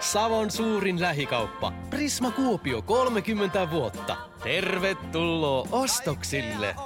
Savon suurin lähikauppa. Prisma Kuopio 30 vuotta. Tervetuloa ostoksille.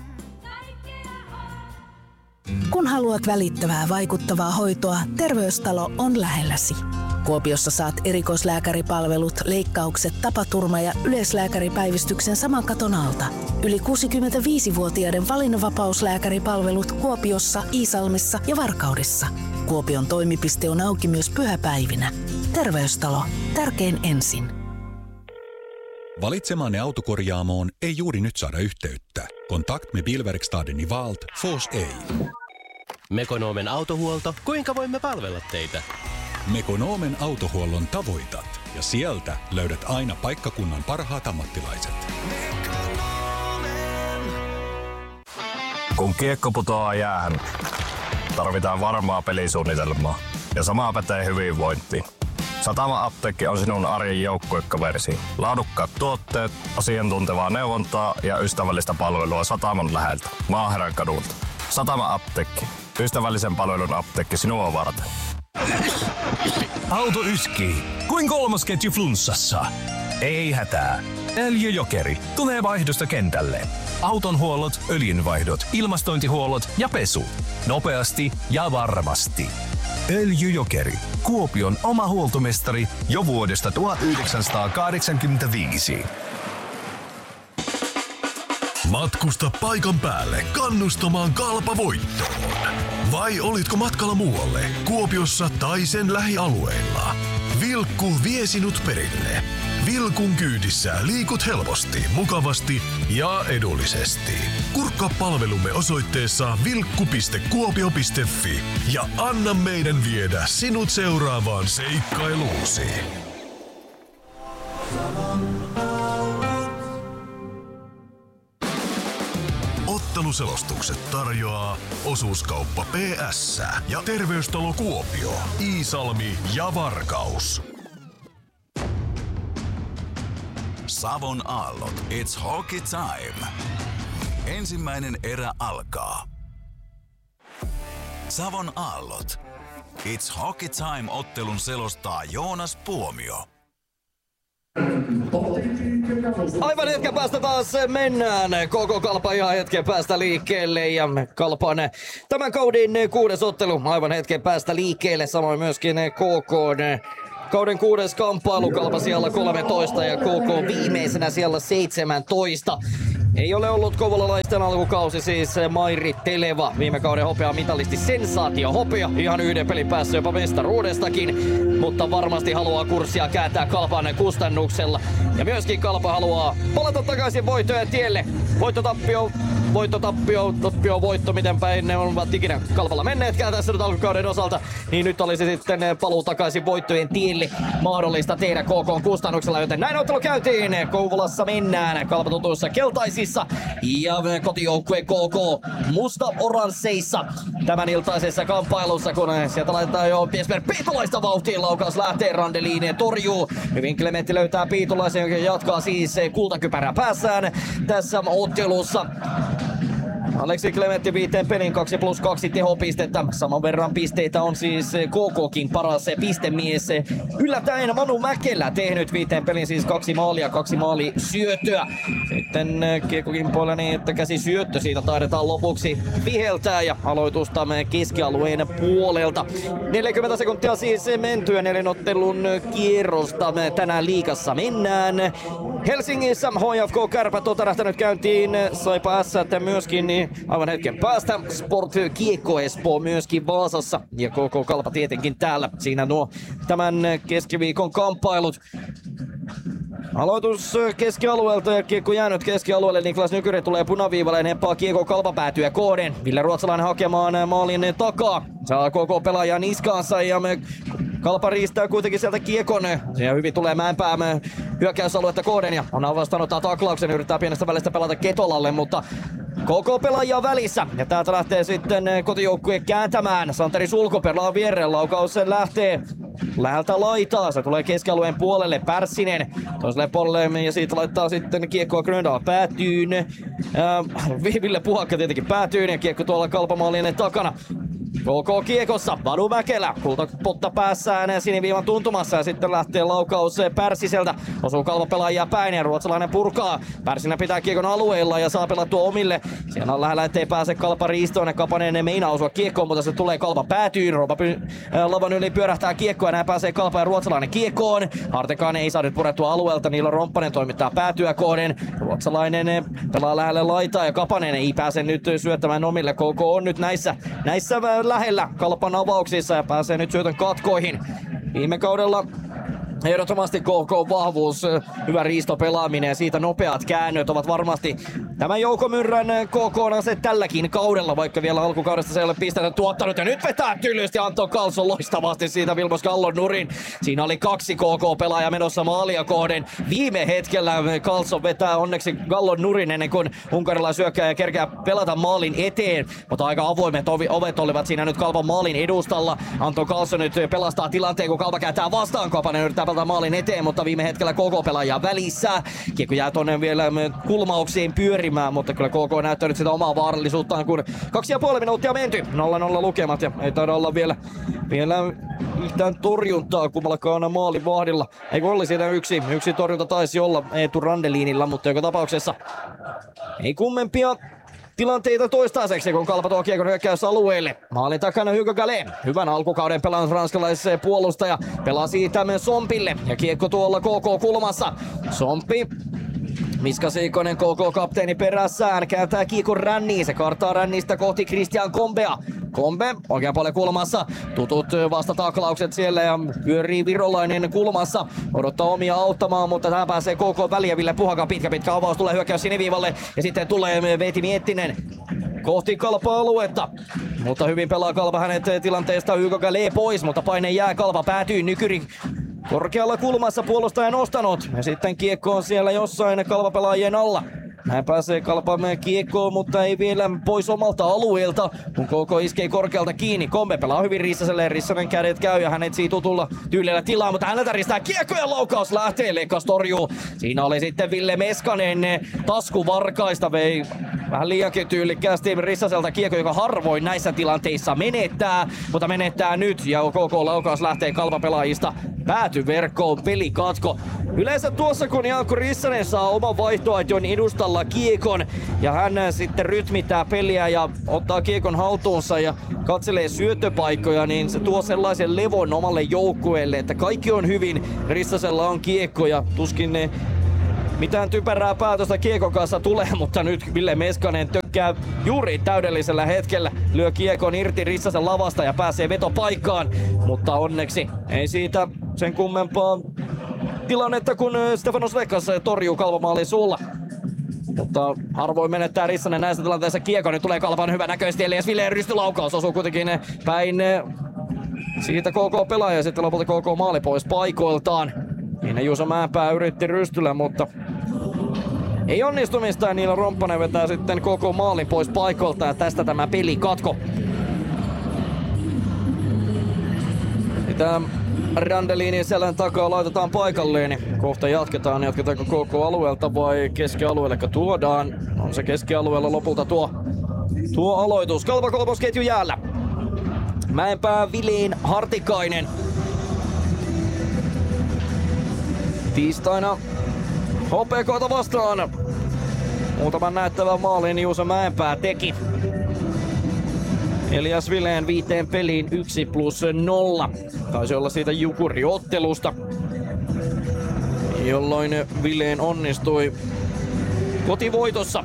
Kun haluat välittävää, vaikuttavaa hoitoa, Terveystalo on lähelläsi. Kuopiossa saat erikoislääkäripalvelut, leikkaukset, tapaturma- ja yleislääkäripäivystyksen saman katon alta. Yli 65-vuotiaiden valinnanvapauslääkäripalvelut Kuopiossa, Iisalmessa ja Varkaudessa. Kuopion toimipiste on auki myös pyhäpäivinä. Terveystalo. Tärkein ensin. Valitsemanne autokorjaamoon ei juuri nyt saada yhteyttä. Kontakt med Bilverkstaden i Valt, Fors ei. Mekonomen autohuolto. Kuinka voimme palvella teitä? Mekonomen autohuollon tavoitat ja sieltä löydät aina paikkakunnan parhaat ammattilaiset. Kun kiekko putoaa jäähän, tarvitaan varmaa pelisuunnitelmaa ja sama pätee hyvinvointiin. Satama Apteekki on sinun arjen joukkuekaversi. Laadukkaat tuotteet, asiantuntevaa neuvontaa ja ystävällistä palvelua Sataman läheltä, Maaherran kadulta. Satama Apteekki. Ystävällisen palvelun apteekki sinua varten. Auto yskii. Kuin kolmas ketju flunssassa. Ei hätää. Öljyjokeri tulee vaihdosta kentälle. Auton huollot, öljynvaihdot, ilmastointihuollot ja pesu. Nopeasti ja varmasti. Öljyjokeri. Kuopion oma huoltomestari jo vuodesta 1985. Matkusta paikan päälle kannustamaan Kalpa-voittoon. Vai olitko matkalla muualle, Kuopiossa tai sen lähialueilla? Vilkku vie sinut perille. Vilkun kyydissä liikut helposti, mukavasti ja edullisesti. Kurkkaa palvelumme osoitteessa vilkku.kuopio.fi ja anna meidän viedä sinut seuraavaan seikkailuusi. Otteluselostukset tarjoaa Osuuskauppa PS ja Terveystalo Kuopio, Iisalmi ja Varkaus. Savon aallot. It's hockey time. Ensimmäinen erä alkaa. Savon aallot. It's hockey time -ottelun selostaa Joonas Puomio. Aivan hetken päästä taas mennään. Koko Kalpa ihan hetken päästä liikkeelle ja Kalpan tämän kauden 6. ottelu aivan hetken päästä liikkeelle. Samoin myöskin kauden 6. kamppailu, Kalpa siellä 13 ja KK viimeisenä siellä 17. Ei ole ollut kouvolalaisten alkukausi, siis Mairi Televa, viime kauden hopea mitalisti, sensaatio hopea, ihan yhden pelin päässä jopa mestaruudestakin, mutta varmasti haluaa kurssia kääntää Kalpan kustannuksella. Ja myöskin Kalpa haluaa palata takaisin voittojen tielle. Voitto, miten päin ne ovat ikinä Kalpalla menneetkään tässä nyt alkukauden osalta, niin nyt olisi sitten paluu takaisin voittojen tielle mahdollista tehdä KK:n kustannuksella, joten näin ottelu käytiin. Kouvolassa mennään Kalpa tutuissa keltaisissa ja kotijoukkue KK musta-oransseissa tämän iltaisessa kamppailussa, kun sieltä laitetaan jo Piesper Piitulaista vauhtiin. Laukaus lähtee, Randelin torjuu. Hyvin Klementti löytää Piitulaisen, joka jatkaa siis kultakypärää päässään tässä ottelussa. Aleksi Klementti 5 pelin 2+2 tehopistettä. Saman verran pisteitä on siis KK:kin paras pistemies. Yllättäen Manu Mäkelä tehnyt 5 pelin siis 2 maalia, 2 syöttöä. Sitten kiekkokin puolella niin, että käsi syöttö siitä taidetaan lopuksi viheltää ja aloitusta keskialueen puolelta. 40 sekuntia siis mentyä 4 ottelun kierrosta tänään liigassa mennään. Helsingissä HFK Kärpät on tärähtänyt käyntiin, Saipa Ässät myöskin niin aivan hetken päästä. Sport Kiekko Espoo myöskin Vaasassa ja KK Kalpa tietenkin täällä. Siinä nuo tämän keskiviikon kamppailut. Aloitus keskialueelta ja kiekko jäänyt keskialueelle. Niklas Nykyri tulee punaviivalle ja neppaa kiekko Kalpa päätyä kohden. Ville Ruotsalainen hakemaan maalin takaa. Saa KK pelaajan niskaansa ja Kalpa riistää kuitenkin sieltä kiekon. Ja hyvin tulee Mäenpää hyökkäysaluetta kohden ja on vastannut taklauksen. Yrittää pienestä välistä pelata Ketolalle, mutta KK pelaajia välissä. Ja täältä lähtee sitten kotijoukkue kääntämään. Santeri Sulko pelaa viereen. Laukaus lähtee läheltä laitaa. Se tulee keskialueen puolelle. Pärssinen toiselle puolelle ja siitä laittaa sitten kiekkoa Gröndal päätyyn. Ville Puhakka tietenkin päätyyn ja kiekko tuolla Kalpamaalien takana. KK kiekossa, Vadu Mäkelä, kultapotta päässään siniviivan tuntumassa ja sitten lähtee laukaus Pärsiseltä. Osuu Kalpa-pelaajia päin ja ruotsalainen purkaa. Pärsinä pitää kiekon alueella ja saa pelattua omille. Siellä on lähellä, ettei pääse Kalpa riistoon ja Kapanen meinaa osua kiekkoon, mutta se tulee Kalpa päätyyn. Lavan yli pyörähtää kiekkoa ja näin pääsee Kalpa ja ruotsalainen kiekkoon. Hartekainen ei saa nyt purettua alueelta, Niilo Romppanen toimittaa päätyä kohden. Ruotsalainen pelaa lähelle laitaa ja Kapanen ei pääse nyt syöttämään omille. KK on nyt näissä lähellä Kalpan avauksissa ja pääsee nyt syötön katkoihin. Viime kaudella ehdottomasti KK vahvuus, hyvä riistopelaaminen ja siitä nopeat käännöt ovat varmasti tämän Jouko Myrrän KK:n ase tälläkin kaudella, vaikka vielä alkukaudesta se ei ole pistettä tuottanut. Ja nyt vetää tylysti Anton Carlson loistavasti siitä Vilmos Gallon nurin. Siinä oli 2 KK-pelaajaa menossa maalia kohden. Viime hetkellä Carlson vetää onneksi Gallon nurin ennen kuin unkarilaisyökkääjä kerkeää pelata maalin eteen. Mutta aika avoimet ovet olivat siinä nyt Kalpan maalin edustalla. Anton Carlson nyt pelastaa tilanteen, kun Kalpa kääntää vastaan. Kapanen yrittää pelata maalin eteen, mutta viime hetkellä KK-pelaajia välissä. Kiekko jää tonne vielä kulmauksiin pyörimään, mutta kyllä KK on näyttänyt sitä omaa vaarallisuuttaan, kun 2,5 minuuttia menty. 0-0 lukemat ja ei taida olla vielä yhtään torjuntaa kummallakaan maalin vahdilla. Eikö oli siitä yksi torjunta taisi olla Eetu Randelinilla, mutta joka tapauksessa ei kummempia tilanteita toistaiseksi, kun Kalpa tuo kiekon hyökkäysalueelle. Maalin takana Hugo Gallet. Hyvän alkukauden pelannut ranskalaispuolustaja. Pelaa siitä Sompille. Ja kiekko tuolla KK-kulmassa. Sompi. Miska Siikonen KK-kapteeni perässään. Kääntää kiekon ränniin. Se kartaa rännistä kohti Christian Kombea. Kombe oikean puolen kulmassa. Tutut vastataklaukset siellä ja pyörii Virolainen kulmassa. Odottaa omia auttamaan, mutta tähän pääsee KK väliä. Ville Puhakan pitkä avaus tulee hyökkäys siniviivalle. Ja sitten tulee Veeti Miettinen kohti Kalpa-aluetta. Mutta hyvin pelaa Kalpa hänet tilanteesta. Hugo Gallet pois, mutta paine jää. Kalpa päätyy. Nykyri korkealla kulmassa puolustaja nostanut. Ja sitten kiekko on siellä jossain Kalpa-pelaajien alla. Näin pääsee Kalpamme kiekkoon, mutta ei vielä pois omalta alueelta, kun KK iskee korkealta kiinni. Kombe pelaa hyvin Rissaselle, Rissanen kädet käy ja hän etsii tutulla tyylillä tilaa, mutta häneltä ristää kiekko ja laukaus lähtee, Lekkas torjuu. Siinä oli sitten Ville Meskanen taskuvarkaista, vei vähän liiankin tyylikkäästi Rissaselta kiekko, joka harvoin näissä tilanteissa menettää, mutta menettää nyt ja KK-laukaus lähtee Kalpa-pelaajista päätyverkkoon, pelikatko. Yleensä tuossa kun Jaakko Rissanen saa oman vaihtoaition edustalla kiekon ja hän sitten rytmittää peliä ja ottaa kiekon haltuunsa ja katselee syöttöpaikkoja, niin se tuo sellaisen levon omalle joukkueelle, että kaikki on hyvin. Rissasella on kiekko ja tuskin ne mitään typerää päätöstä kiekon kanssa tulee, mutta nyt Ville Meskanen tökkää juuri täydellisellä hetkellä. Lyö kiekon irti Rissasen lavasta ja pääsee vetopaikkaan, mutta onneksi ei siitä sen kummempaa tilannetta, kun Stefanos Lekkas torjuu Kalpamaalin suulla. Mutta harvoin menettää Rissanen näissä tilanteissa kiekon. Nyt tulee Kalpan hyvä näköisesti. Elias Villeen rystylaukaus osuu kuitenkin päin siitä KK-pelaaja. Sitten lopulta KK maali pois paikoiltaan. Siinä Juuso Mäenpää yritti rystyllä, mutta ei onnistumista. Ja Niilo Romppanen vetää sitten KK maalin pois paikoilta ja tästä tämä peli katko. Mitä Randelinin selän takaa laitetaan paikalleen, niin kohta jatketaanko KK-alueelta vai keskialueelle tuodaan. On se keskialueella lopulta tuo aloitus. Kalpa kolmosketju jäällä. Mäenpää, Vilin, Hartikainen. Tiistaina HPK:ta vastaan. Muutaman näyttävän maalin Juuso Mäenpää teki. Elias Villeen 5 peliin 1+0. Taisi olla siitä Jukuri-ottelusta, jolloin Villeen onnistui kotivoitossa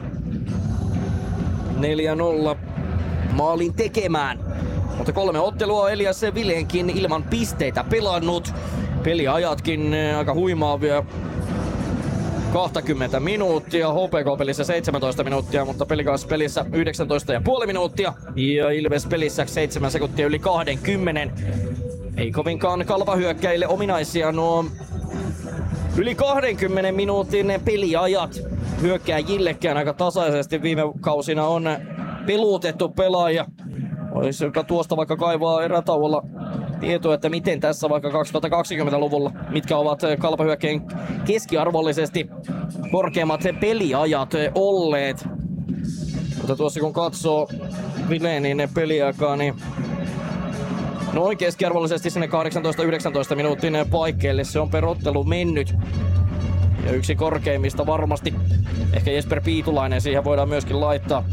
4-0 maalin tekemään. Mutta 3 ottelua Elias Villeenkin ilman pisteitä pelannut. Peliajatkin aika huimaavia. 20 minuuttia, HPK-pelissä 17 minuuttia, mutta Pelikans-pelissä 19,5 minuuttia. Ja Ilves-pelissä 7 sekuntia yli 20. Ei kovinkaan Kalpa-hyökkäille ominaisia nuo yli 20 minuutin peliajat. Hyökkääjillekään aika tasaisesti viime kausina on peluutettu pelaaja. Olisi tuosta vaikka kaivaa erätauolla tietoa, että miten tässä vaikka 2020-luvulla, mitkä ovat Kalpa-hyökkäin keskiarvollisesti korkeammat peliajat olleet. Mutta tuossa kun katsoo Vileenin peliaikaa, niin noin keskiarvollisesti sinne 18-19 minuutin paikkeelle. Se on per ottelu mennyt. Ja yksi korkeimmista varmasti. Ehkä Jesper Piitulainen siihen voidaan myöskin laittaa.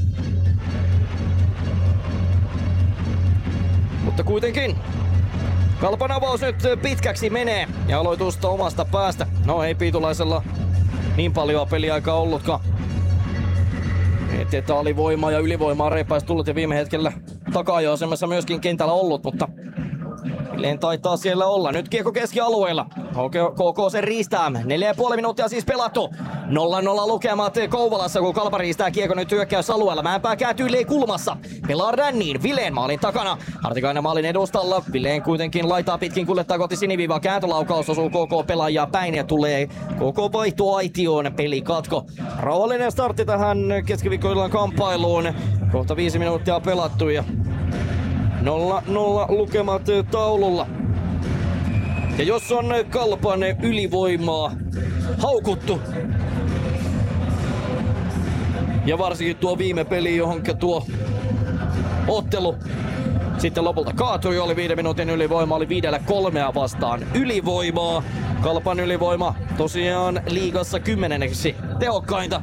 Mutta kuitenkin Kalpan avaus nyt pitkäksi menee ja aloitusta omasta päästä. No ei Piitulaisella niin paljon peliaikaa ollutkaan. Että alivoimaa ja ylivoimaa reipäis tullut ja viime hetkellä taka-ajo-asemassa myöskin kentällä ollut, mutta Len taitaa siellä olla. Nyt kiekko keskialueella. KK sen riistää. 4,5 minuuttia siis pelattu. 0-0 lukemat Kouvolassa, kun Kalpa riistää kiekko nyt hyökkäysalueella. Mäenpää kääntyy kulmassa. Pelaa ränniin. Vileen maalin takana. Hartikainen maalin edustalla. Vileen kuitenkin laitaa pitkin, kuljettaa kohti siniviivaa. Kääntölaukaus osuu KK-pelaajaa päin ja tulee KK vaihto aitioon. Pelikatko. Rauhallinen startti tähän keskiviikkoillan kamppailuun. Kohta 5 minuuttia pelattu ja 0-0 lukemat taululla. Ja jos on Kalpan ylivoimaa haukuttu, ja varsinkin tuo viime peli, johonka tuo ottelu sitten lopulta kaatui, oli 5 minuutin ylivoima, oli 5-3 vastaan ylivoimaa. Kalpan ylivoima tosiaan liigassa 10. tehokkainta.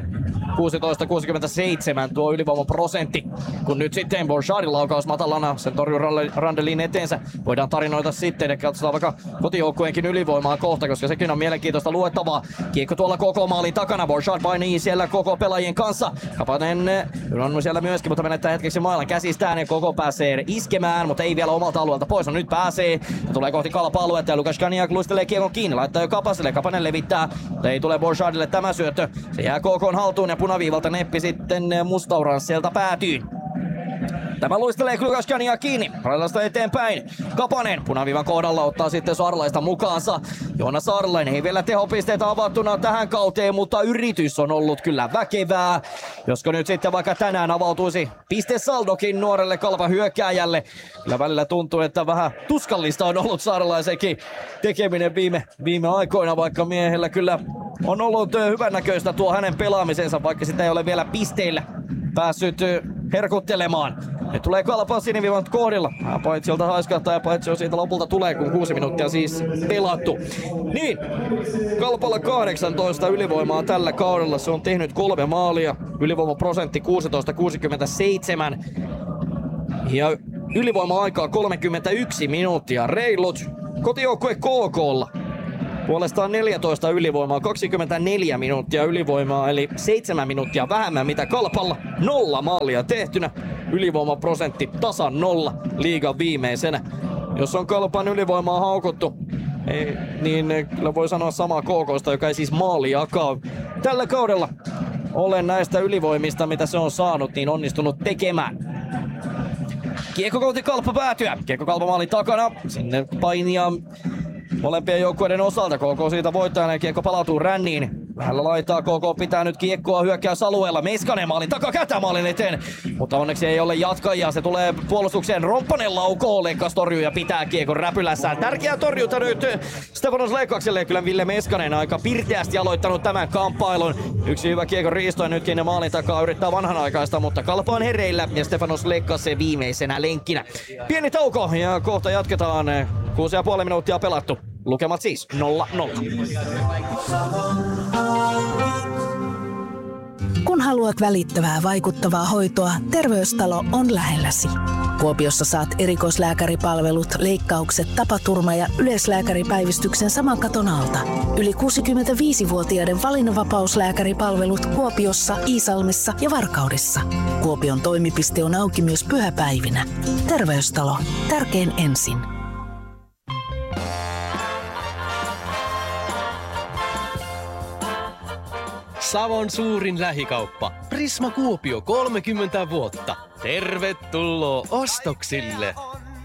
16-67 tuo ylivoimaprosentti, kun nyt sitten Borchardin laukaus matalana, sen torjuu Randelin eteensä. Voidaan tarinoida sitten ja katsotaan vaikka kotijoukkueenkin ylivoimaa kohta, koska sekin on mielenkiintoista luettavaa. Kiekko tuolla koko maalin takana, Borchard painii siellä koko pelaajien kanssa. Kapanen on siellä myöskin, mutta menettää hetkeksi mailan käsistään ja koko pääsee iskemään, mutta ei vielä omalta alueelta pois. No nyt pääsee ja tulee kohti Kalpa-aluetta ja Lukas Kaniak luistelee kiekon kiinni, laittaa jo Kapaselle. Kapanen levittää, mutta ei tule Borchardille tämä syöttö. Se jää KK:n haltuun ja punaviivalta neppi sitten mustauransselta päätyy. Tämä luistelee Lukas Kaniak kiinni. Radasta eteenpäin. Kapanen punaviivan kohdalla ottaa sitten Saarlaista mukaansa. Joona Saarlainen ei vielä tehopisteitä avattuna tähän kauteen, mutta yritys on ollut kyllä väkevää. Josko nyt sitten vaikka tänään avautuisi pistesaldokin nuorelle Kalpan hyökkääjälle. Kyllä välillä tuntuu, että vähän tuskallista on ollut Saarlaisenkin tekeminen viime aikoina, vaikka miehellä kyllä on ollut hyvännäköistä tuo hänen pelaamisensa, vaikka sitä ei ole vielä pisteillä päässyt herkuttelemaan. Nyt tulee Kalpan siniviivan kohdilla. Paitsiolta haiskahtaa ja Paitsio siitä lopulta tulee, kun 6 minuuttia siis pelattu. Niin, Kalpalla 18 ylivoimaa tällä kaudella. Se on tehnyt 3 maalia. Ylivoimaprosentti 16-67. Ja ylivoima-aikaa 31 minuuttia. Reilut kotijoukkue KK:lla. Puolestaan 14 ylivoimaa, 24 minuuttia ylivoimaa, eli 7 minuuttia vähemmän mitä Kalpalla. 0 maalia tehtynä, ylivoimaprosentti tasan 0 liigan viimeisenä. Jos on Kalpan ylivoimaa haukuttu, niin kyllä voi sanoa samaa KK:sta, joka ei siis maaliakaan tällä kaudella ole näistä ylivoimista, mitä se on saanut, niin onnistunut tekemään. Kiekko kohti Kalpa päätyä. Kiekko Kalpa maalin takana. Sinne painia molempien joukkueiden osalta. KK siitä voittajana ja kiekko palautuu ränniin. Vähällä laitaa KK pitää nyt kiekkoa hyökkäysalueella. Meskanen maalin takaa kätämaalin eteen. Mutta onneksi ei ole jatkajia. Se tulee puolustukseen. Romppanen laukoo. Lekkas torjuu ja pitää kiekon räpylässään. Tärkeä torjunta nyt Stefanos Lekkakselle. Kyllä Ville Meskanen aika pirteästi aloittanut tämän kamppailun. Yksi hyvä kiekon riisto ja nytkin maalin takaa yrittää vanhanaikaista. Mutta Kalpa on hereillä ja Stefanos Lekkas se viimeisenä lenkkinä. Pieni tauko ja kohta jatketaan. 6,5 minuuttia pelattu. Lukemat siis 0-0. Kun haluat välittävää, vaikuttavaa hoitoa, Terveystalo on lähelläsi. Kuopiossa saat erikoislääkäripalvelut, leikkaukset, tapaturma- ja yleislääkäripäivystyksen saman katon alta. Yli 65-vuotiaiden valinnanvapauslääkäripalvelut Kuopiossa, Iisalmessa ja Varkaudessa. Kuopion toimipiste on auki myös pyhäpäivinä. Terveystalo. Tärkein ensin. Savon suurin lähikauppa. Prisma Kuopio 30 vuotta. Tervetuloa ostoksille.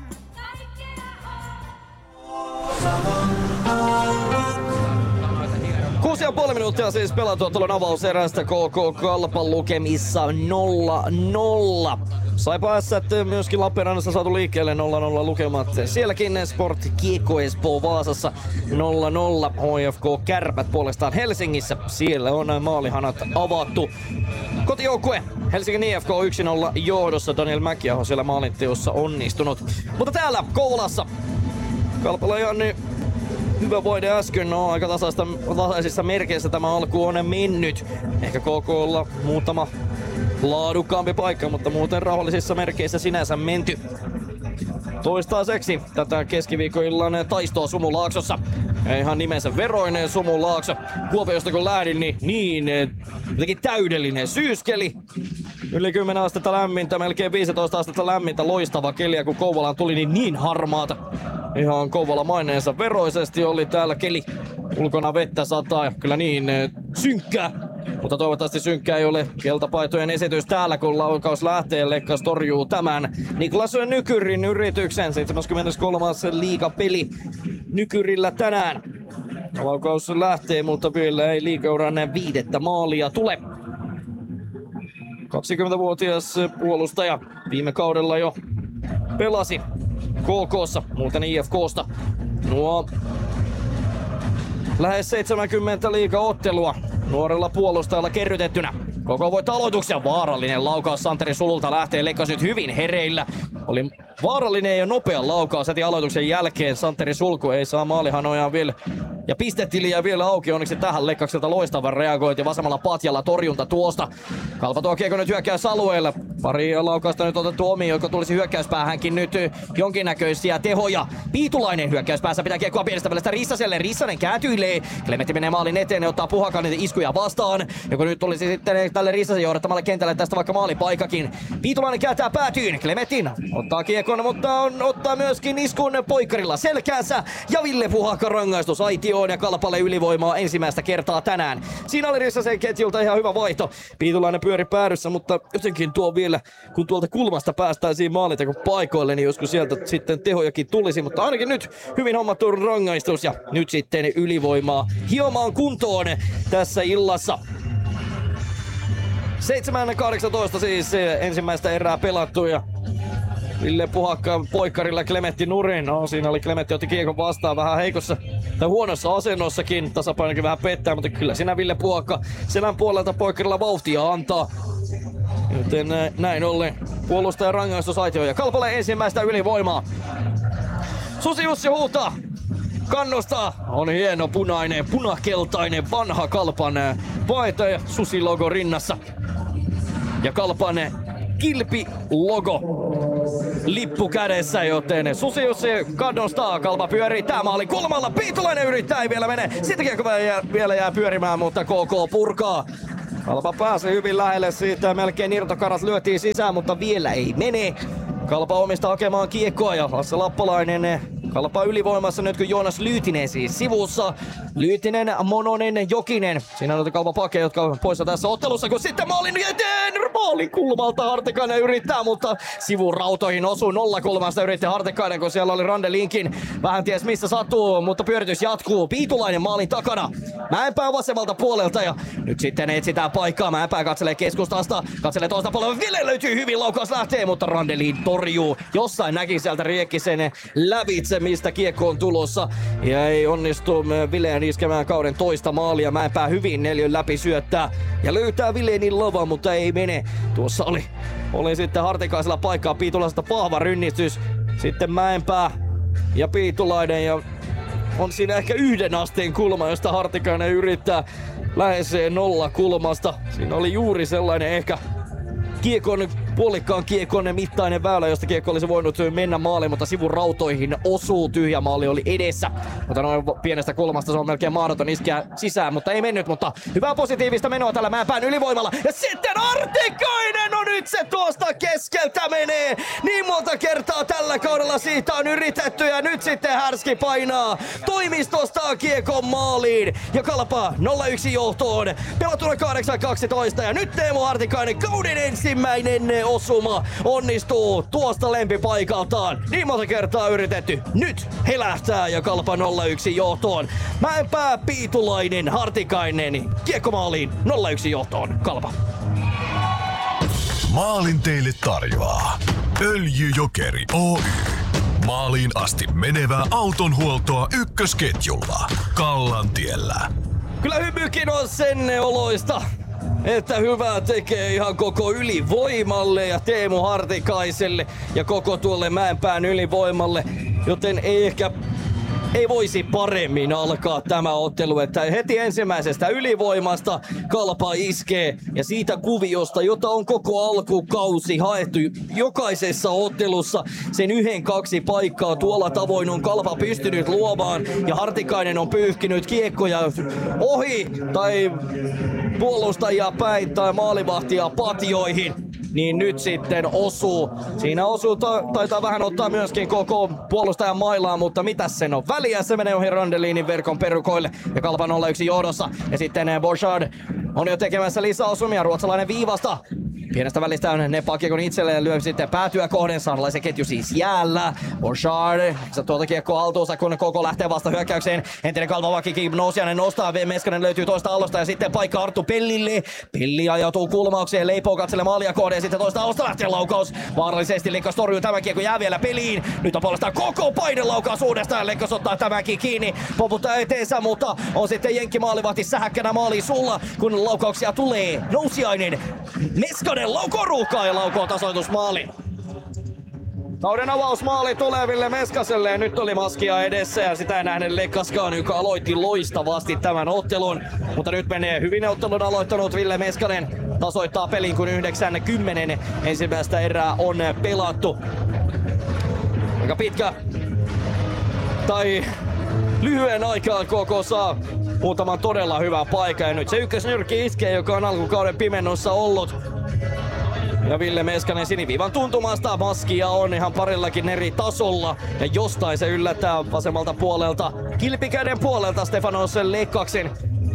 Kuusi ja puoli minuuttia siis pelattu ottelun avauserästä. KK Kalpan lukemissa 0-0. Saipa Ässät myöskin Lappeenrannassa saatu liikkeelle 0-0 lukemat. Sielläkin Sport Kiekko Espoo Vaasassa 0-0. HFK Kärpät puolestaan Helsingissä. Siellä on maalihanat avattu. Kotijoukkue Helsingin IFK 1-0 johdossa. Daniel Mäkiaho siellä maalinteossa onnistunut. Mutta täällä Kouvolassa Kalpala Janni hyvä voide äsken, no aika tasaisissa merkeissä tämä alku on mennyt. Ehkä KK:lla muutama laadukkaampi paikka, mutta muuten rauhallisissa merkeissä sinänsä menty. Toistaiseksi tätä keskiviikkoillan taistoa Sumu Laaksossa. Ja ihan nimensä veroinen Sumu Laakso. Kuopiosta kun lähdin, niin jotenkin täydellinen syyskeli. Yli 10 astetta lämmintä, melkein 15 astetta lämmintä, loistava keliä kun Kouvolaan tuli niin harmaata. Ihan Kouvola maineensa veroisesti oli täällä keli. Ulkona vettä sataa ja kyllä niin synkkää. Mutta toivottavasti synkkää ei ole keltapaitojen esitys täällä, kun laukaus lähtee. Lekkas torjuu tämän Niklas Nykyrin yrityksen. 73. liigapeli Nykyrillä tänään. Laukaus lähtee, mutta vielä ei liigauran 5. maalia tule. 20-vuotias puolustaja viime kaudella jo pelasi KK:ssa, muuten IFK:sta. Nuo lähes 70 liigaottelua nuorella puolustajalla kerrytettynä. Koko voit aloituksen vaarallinen laukaus Santeri Sululta lähtee. Lekkas nyt hyvin hereillä. Oli vaarallinen ja nopea laukaus heti aloituksen jälkeen. Santeri Sulku ei saa maalihanojaan vielä. Ja pistetiliä vielä auki. Onneksi tähän Lekkakselta loistava reagointi. Vasemmalla patjalla torjunta tuosta. Kalpa tuo kiekko nyt hyökkäysalueelle. Pari laukausta nyt otettu omiin, joka tulisi hyökkäyspäähänkin nyt jonkinnäköisiä tehoja. Piitulainen hyökkäyspäässä pitää kiekkoa pienestä välistä Rissaselle. Rissanen kääntyilee. Klementti menee maalin eteen ja ottaa Puhakan iskuja vastaan. Joka nyt tulisi sitten tälle Rissasen johdattamalle kentälle tästä vaikka maalipaikakin. Piitulainen kääntää päätyyn. Klementin ottaa kiekon, mutta ottaa myöskin iskun poikkarilla selkäänsä. Ja Ville Puhakka rangaistus aitioon ja Kalpalle ylivoimaa ensimmäistä kertaa tänään. Siinä oli Rissasen ketjulta ihan hyvä vaihto. Piitulainen pyöri päädyssä, mutta jotenkin tuo vielä, kun tuolta kulmasta päästäisiin maalinteko paikoille, niin joskus sieltä sitten tehojakin tulisi. Mutta ainakin nyt hyvin hommattu rangaistus ja nyt sitten ylivoimaa hiomaan kuntoon tässä illassa. 7.18 siis ensimmäistä erää pelattu ja Ville Puhakka poikkarilla Klementti nurin. No siinä oli Klementti otti kiekon vastaan vähän heikossa tai huonossa asennossakin. Tasapainokin vähän pettää, mutta kyllä siinä Ville Puhakka selän puolelta poikkarilla vauhtia antaa. Joten näin ollen puolustaja rangaistus aitioon ja Kalpalle ensimmäistä ylivoimaa. Susi Jussi huutaa. Kannustaa. On hieno punakeltainen vanha Kalpan paita ja Susi-logo rinnassa. Ja Kalpan kilpi-logo lippu kädessä, joten Susi Jussi kannustaa. Kalpa pyörii. Tää maali kulmalla. Piitulainen yrittää, ei vielä mene. Sittenkin vielä jää pyörimään, mutta KK purkaa. Kalpa pääsi hyvin lähelle siitä. Melkein irtokarat lyötiin sisään, mutta vielä ei mene. Kalpa omista hakemaan kiekkoa ja Lasse Lappalainen Kalpa ylivoimassa nyt kun Joonas Lyytinen siis sivussa. Lyytinen, Mononen, Jokinen. Siinä on Kalpa pakeja, jotka on poissa tässä ottelussa, kun sitten maalin eteen. Maalin kulmalta Hartikainen yrittää, mutta sivurautoihin osuu 0-kulmasta yritti Hartikainen, kun siellä oli Randelinkin. Vähän ties missä sattuu, mutta pyöritys jatkuu. Piitulainen maalin takana. Mäenpää vasemmalta puolelta ja nyt sitten etsitään paikkaa. Mäenpää katselee keskustasta, katselee toista puolella. Ville löytyy hyvin, laukaus lähtee, mutta Randelin torjuu. Jossain näki sieltä Riekkisen lävitse, mistä kiekko on tulossa. Ja ei onnistu Villeen iskemään kauden toista maalia. Mäenpää hyvin neljön läpi syöttää ja löytää Villeenin lovan, mutta ei mene. Tuossa oli sitten Hartikaisella paikkaa. Piitulaisesta vahva rynnistys. Sitten Mäenpää ja Piitulainen ja on siinä ehkä 1 asteen kulma, josta Hartikainen yrittää lähes 0 kulmasta. Siinä oli juuri sellainen ehkä puolikkaan kiekon mittainen väylä, josta kiekko olisi voinut mennä maaliin, mutta sivun rautoihin osuu. Tyhjä maali oli edessä. Mutta noin pienestä kulmasta se on melkein mahdoton iskeä sisään, mutta ei mennyt. Mutta hyvää positiivista menoa tällä Mäenpään ylivoimalla. Ja sitten Hartikainen on nyt se tuosta keskeltä menee. Niin monta kertaa tällä kaudella siitä on yritetty ja nyt sitten Härski painaa toimistosta kiekon maaliin. Ja Kalpa 0-1 johtoon. Pelattuna 8-12 ja nyt Teemu Hartikainen kauden ensimmäinen osuma onnistuu tuosta lempipaikaltaan. Niin monta kertaa yritetty. Nyt helähtää ja Kalpa 0-1 johtoon. Mäenpää, Piitulainen, Hartikainen. Kiekko maaliin 0-1 johtoon. Kalpa. Maalin teille tarjoaa Öljyjokeri Oy. Maaliin asti menevää autonhuoltoa ykkösketjulla Kallantiellä. Kyllä hymykin on sen oloista, että hyvää tekee ihan koko Ylivoimalle ja Teemu Hartikaiselle ja koko tuolle Mäenpään Ylivoimalle, joten ei voisi paremmin alkaa tämä ottelu, että heti ensimmäisestä Ylivoimasta Kalpa iskee ja siitä kuviosta, jota on koko alkukausi haettu jokaisessa ottelussa sen 1-2 paikkaa tuolla tavoin on Kalpa pystynyt luomaan ja Hartikainen on pyyhkinyt kiekkoja ohi tai puolustajia päin tai maalivahtia patjoihin. Niin nyt sitten osuu. Siinä osuu, taitaa vähän ottaa myöskin koko puolustajan mailaa, mutta mitäs sen on väliä? Se menee ohi Randelinin verkon perukoille ja Kalpa 0-1 johdossa. Ja sitten Borchard on jo tekemässä lisäosumia. Ruotsalainen viivasta. Pienestä välistä on Neppa-kiekon itselleen lyö sitten päätyä kohden. Saaralaisen ketju siis jäällä. Borchard saa tuolta kiekkoa haltuunsa, kun koko lähtee vasta hyökkäykseen. Entinen Kalpa-vakki Kim Nousiainen nostaa. Meskanen löytyy toista allosta ja sitten paikka Arttu Pellille. Pelli ajautuu kulmaukseen. Leipoo katselle maalia kohden. Sitten toista allosta lähtee laukaus. Vaarallisesti Lekkas torjuu. Tämä kiekko jää vielä peliin. Nyt on puolestaan koko painelaukaus uudestaan. Lekkas ottaa tämänkin kiinni. Poputtaa eteensä, mutta on sitten Jenkki maalivahti sähäkkänä maaliin sulla, kun laukauksia tulee. Nousiainen. Meskanen laukoo ruuhkaa ja laukoo tasoitusmaali. Kauden avausmaali tulee Ville Meskaselle ja nyt oli maskia edessä ja sitä ei nähnyt Lekkaskaan, joka aloitti loistavasti tämän ottelun. Mutta nyt menee hyvin ottelun aloittanut Ville Meskanen. Tasoittaa pelin kun 9-10 ensimmäistä erää on pelattu. Aika pitkä tai lyhyen aikaan koko saa muutaman todella hyvän paikan ja nyt se ykkösnyrkki iskee, joka on alkukauden pimennossa ollut. Ja Ville Meskanen siniviivan tuntumasta maskia on ihan parillakin eri tasolla. Ja jostain se yllättää vasemmalta puolelta, kilpikäden puolelta Stefanos Lekkaksen.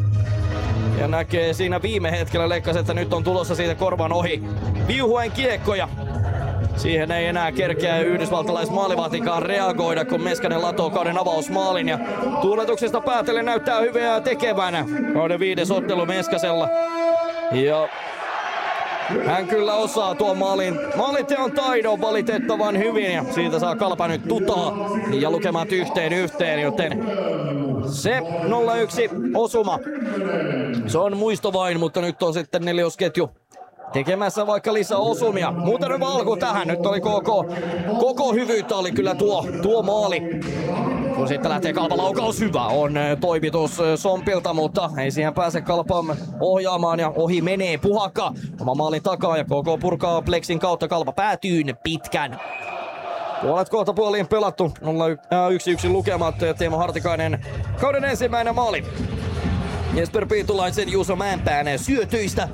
Ja näkee siinä viime hetkellä Lekkas, että nyt on tulossa siitä korvan ohi viuhuen kiekkoja. Siihen ei enää kerkeä yhdysvaltalaismaalivahtikaan reagoida, kun Meskanen latoo kauden avausmaalin. Ja tuuletuksesta päätellen näyttää hyvää tekevänä. Kauden 5. ottelu Meskasella. Ja hän kyllä osaa tuon maalinteon taidon valitettavan hyvin ja siitä saa Kalpa nyt tutaa ja lukemat 1-1, joten se 0-1 osuma. Se on muisto vain, mutta nyt on sitten neliosketju tekemässä vaikka lisää osumia. Muuten hyvä alku tähän. Nyt oli koko hyvyyttä oli kyllä tuo maali. Kun sitten lähtee Kalpa laukaus, hyvä on toimitus Sompilta, mutta ei siihen pääse Kalpan ohjaamaan ja ohi menee Puhakka oma maalin takaa ja KK purkaa Plexin kautta. Kalpa päätyy pitkän. Puolet kohta puoliin pelattu, 1-1 lukemat ja Teemu Hartikainen kauden ensimmäinen maali. Jesper Piitulaisen Juuso Mäenpään syötyistä.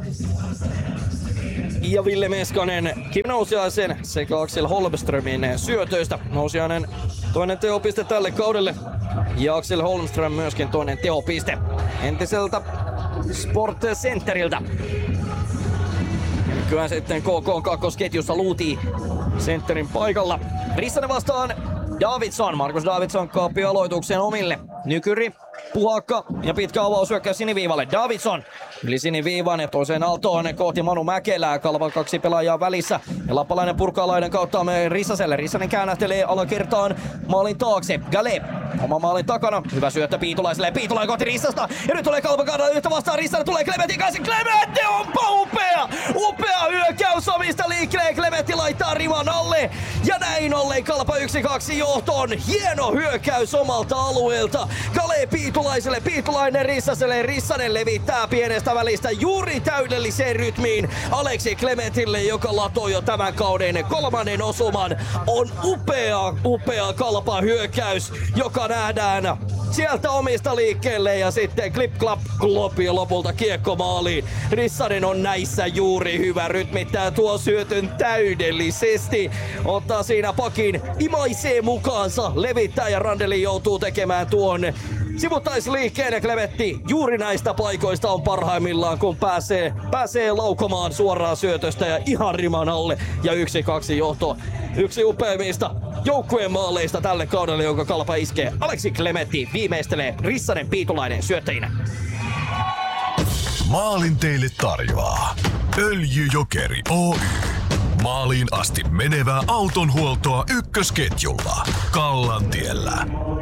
Ja Ville Meskanen Kim Nousiaisen sekä Axel Holmströmin syötöistä. Nousiainen toinen teopiste tälle kaudelle ja Axel Holmström myöskin toinen teopiste entiseltä Sport Centeriltä. Nykyään sitten KK kakkosketjussa luutii Centerin paikalla. Rissanen vastaan Davidsson. Markus Davidsson kaapii aloituksen omille. Nykyri, Puhakka ja pitkä avaushyökkäys siniviivalle. Davidsson yli siniviivan ja toiseen aaltoon kohti Manu Mäkelää. Kalpa 2 pelaajaa välissä. Ja lappalainen purkaa laidan kautta Rissaselle. Rissanen käännähtelee alakertaan maalin taakse. Galeb oma maalin takana. Hyvä syöttö Piitulaiselle. Piitulainen kohti Rissasta. Ja nyt tulee Kalpa kahdella yhtä vastaan. Rissanen tulee Klementin kanssa. Klementti onpa upea! Upea hyökkäys omista liikkeelle. Klementti laittaa riman alle. Ja näin ollen Kalpa 1-2 johtoon. Hieno hyökkäys omalta alueelta. Galeb Piitulaiselle. Piitulainen Rissaselle. Rissanen levittää pienestä välistä juuri täydelliseen rytmiin Aleksi Klementille, joka latoo jo tämän kauden 3. osuman. On upea Kalpa hyökkäys, joka nähdään sieltä omista liikkeelle ja sitten klip klap klop ja lopulta kiekko maaliin. Rissanen on näissä juuri hyvä, rytmittää tuo syötön täydellisesti. Ottaa siinä pakin, imaisee mukaansa, levittää ja Randeli joutuu tekemään tuon sivuttaisliikkeen ja Klementti juuri näistä paikoista on parhaimmillaan, kun pääsee laukomaan suoraan syötöstä ja ihan riman alle. Ja 1-2 johto. Yksi upeimmista joukkueen maaleista tälle kaudelle, jonka Kalpa iskee. Aleksi Klementti viimeistelee Rissanen Piitulainen syöttäjinä. Maalin teille tarjoaa Öljyjokeri Oy. Maaliin asti menevää autonhuoltoa ykkösketjulla. Kallantiellä.